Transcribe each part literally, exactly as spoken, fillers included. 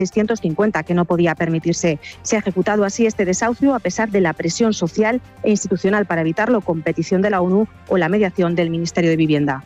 seiscientos cincuenta, que no podía permitirse. Se ha ejecutado así este desahucio a pesar de la presión social e institucional para evitarlo, con petición de la ONU o la mediación del Ministerio de Vivienda.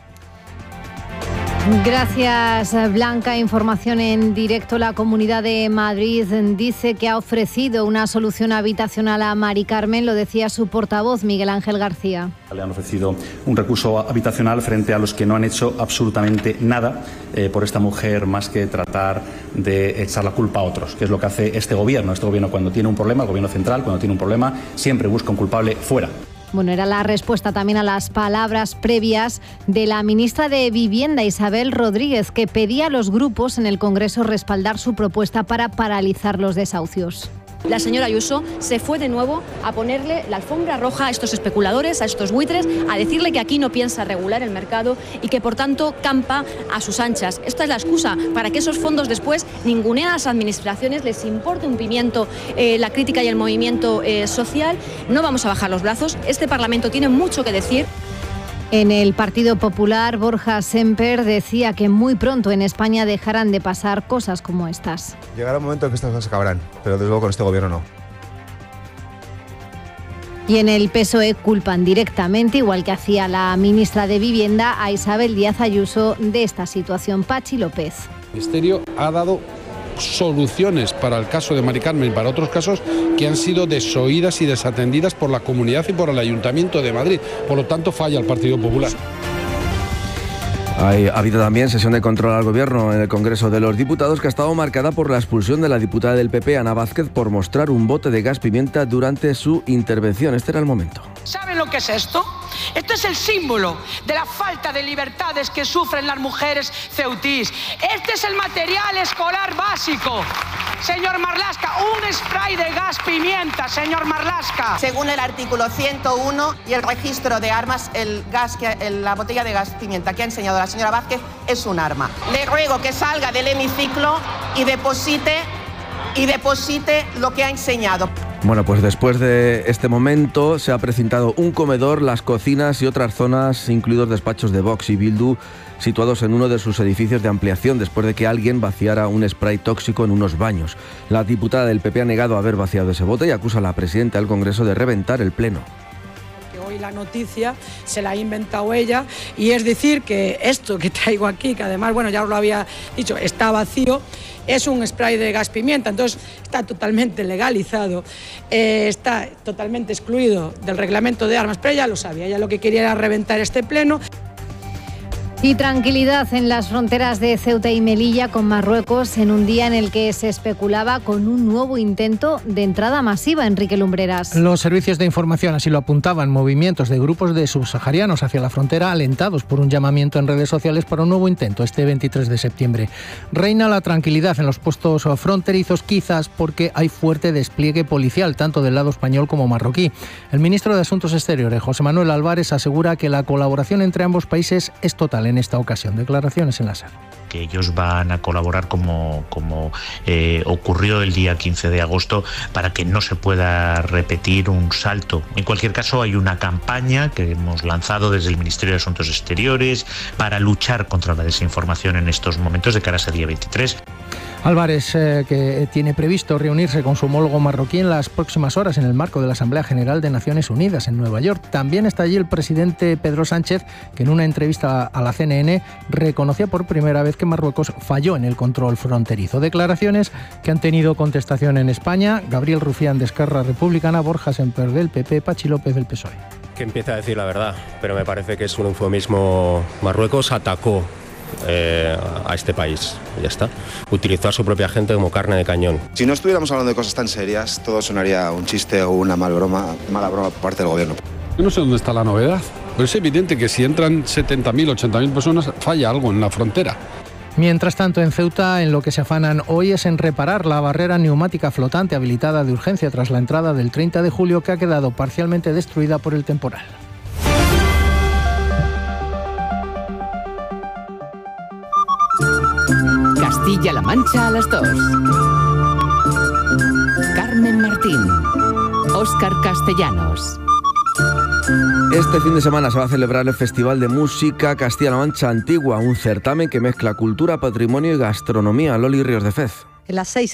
Gracias, Blanca. Información en directo. La Comunidad de Madrid dice que ha ofrecido una solución habitacional a Mari Carmen. Lo decía su portavoz, Miguel Ángel García. Le han ofrecido un recurso habitacional frente a los que no han hecho absolutamente nada eh, por esta mujer, más que tratar de echar la culpa a otros, que es lo que hace este gobierno. Este gobierno, cuando tiene un problema, el gobierno central, cuando tiene un problema, siempre busca un culpable fuera. Bueno, era la respuesta también a las palabras previas de la ministra de Vivienda, Isabel Rodríguez, que pedía a los grupos en el Congreso respaldar su propuesta para paralizar los desahucios. La señora Ayuso se fue de nuevo a ponerle la alfombra roja a estos especuladores, a estos buitres, a decirle que aquí no piensa regular el mercado y que por tanto campa a sus anchas. Esta es la excusa para que esos fondos después ninguneen a las administraciones, les importe un pimiento eh, la crítica y el movimiento eh, social. No vamos a bajar los brazos. Este Parlamento tiene mucho que decir. En el Partido Popular, Borja Semper decía que muy pronto en España dejarán de pasar cosas como estas. Llegará un momento en que estas cosas acabarán, pero desde luego con este gobierno no. Y en el P S O E culpan directamente, igual que hacía la ministra de Vivienda, a Isabel Díaz Ayuso de esta situación. Pachi López. El Ministerio ha dado soluciones para el caso de Mari Carmen y para otros casos que han sido desoídas y desatendidas por la comunidad y por el Ayuntamiento de Madrid. Por lo tanto, falla el Partido Popular. Hay, ha habido también sesión de control al Gobierno en el Congreso de los Diputados, que ha estado marcada por la expulsión de la diputada del P P, Ana Vázquez, por mostrar un bote de gas pimienta durante su intervención. Este era el momento. ¿Saben lo que es esto? Esto es el símbolo de la falta de libertades que sufren las mujeres ceutís. Este es el material escolar básico. Señor Marlaska, un spray de gas pimienta, señor Marlaska. Según el artículo ciento uno y el registro de armas, el gas que, el, la botella de gas pimienta que ha enseñado la señora Vázquez es un arma. Le ruego que salga del hemiciclo y deposite, y deposite lo que ha enseñado. Bueno, pues después de este momento se ha precintado un comedor, las cocinas y otras zonas, incluidos despachos de Vox y Bildu, situados en uno de sus edificios de ampliación, después de que alguien vaciara un spray tóxico en unos baños. La diputada del P P ha negado haber vaciado ese bote y acusa a la presidenta del Congreso de reventar el pleno. Hoy la noticia se la ha inventado ella, y es decir que esto que traigo aquí, que además, bueno, ya os lo había dicho, está vacío, es un spray de gas pimienta, entonces está totalmente legalizado, eh, está totalmente excluido del reglamento de armas, pero ella lo sabía, ella lo que quería era reventar este pleno. Y tranquilidad en las fronteras de Ceuta y Melilla con Marruecos en un día en el que se especulaba con un nuevo intento de entrada masiva. Enrique Lumbreras. Los servicios de información así lo apuntaban, movimientos de grupos de subsaharianos hacia la frontera alentados por un llamamiento en redes sociales para un nuevo intento este veintitrés de septiembre. Reina la tranquilidad en los puestos fronterizos, quizás porque hay fuerte despliegue policial, tanto del lado español como marroquí. El ministro de Asuntos Exteriores, José Manuel Álvarez, asegura que la colaboración entre ambos países es total en esta ocasión. Declaraciones en la SER. Que ellos van a colaborar como, como eh, ocurrió el día quince de agosto para que no se pueda repetir un salto. En cualquier caso, hay una campaña que hemos lanzado desde el Ministerio de Asuntos Exteriores para luchar contra la desinformación en estos momentos de cara a ese día veintitrés. Álvarez, eh, que tiene previsto reunirse con su homólogo marroquí en las próximas horas en el marco de la Asamblea General de Naciones Unidas en Nueva York. También está allí el presidente Pedro Sánchez, que en una entrevista a la C N N reconocía por primera vez que Marruecos falló en el control fronterizo. Declaraciones que han tenido contestación en España. Gabriel Rufián de Esquerra Republicana, Borja Semper del P P, Pachi López del P S O E. Que empieza a decir la verdad, pero me parece que es un eufemismo. Marruecos atacó Eh, a este país, ya está. Utilizó a su propia gente como carne de cañón. Si no estuviéramos hablando de cosas tan serias, todo sonaría un chiste o una mal broma, mala broma por parte del gobierno. Yo no sé dónde está la novedad, pero es evidente que si entran setenta mil, ochenta mil personas, falla algo en la frontera. Mientras tanto, en Ceuta, en lo que se afanan hoy es en reparar la barrera neumática flotante habilitada de urgencia tras la entrada del treinta de julio, que ha quedado parcialmente destruida por el temporal. Castilla-La Mancha a las dos. Carmen Martín. Óscar Castellanos. Este fin de semana se va a celebrar el Festival de Música Castilla-La Mancha Antigua, un certamen que mezcla cultura, patrimonio y gastronomía. Loli Ríos de Fez. En las seis